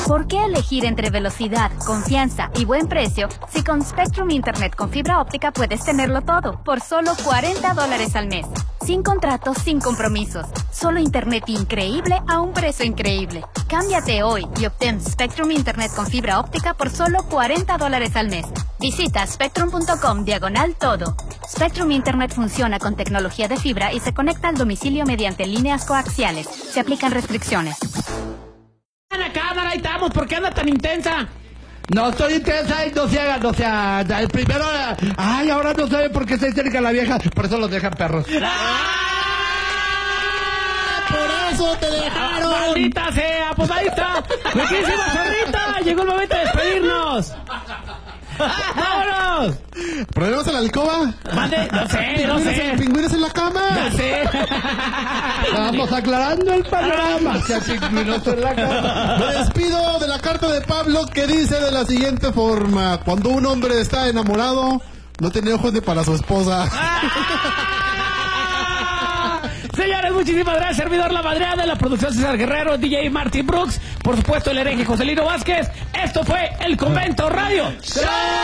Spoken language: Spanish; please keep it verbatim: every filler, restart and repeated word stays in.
¿Por qué elegir entre velocidad, confianza y buen precio si con Spectrum Internet con fibra óptica puedes tenerlo todo por solo cuarenta dólares al mes? Sin contratos, sin compromisos. Solo internet increíble a un precio increíble. Cámbiate hoy y obtén Spectrum Internet con fibra óptica por solo cuarenta dólares al mes. Visita spectrum punto com diagonal todo. Spectrum Internet funciona con tecnología de fibra y se conecta al domicilio mediante líneas coaxiales. Se aplican restricciones. En la cámara, ahí estamos. ¿Por qué anda tan intensa? No estoy intensa y no se haga, no se haga. El primero, ay, ahora no sabe por qué se cerca la vieja, por eso los dejan perros. ¡Ah! ¡Por eso te dejaron! ¡Maldita sea! Pues ahí está. ¡Riquísima zorrita! Llegó el momento de despedirnos. ¡Vámonos! ¿Problemas en la alcoba? Mande, no sé, no sé. ¿Pingüinos en la cama? Ya sé. Vamos aclarando el panorama. Que hay pingüinos en la cama. Me despido de la carta de Pablo que dice de la siguiente forma: cuando un hombre está enamorado, no tiene ojos ni para su esposa. Señores, muchísimas gracias. Servidor La Madreada, de la producción César Guerrero, D J Martin Brooks, por supuesto el hereje Joselino Vázquez. Esto fue El Convento Radio. ¡Sí!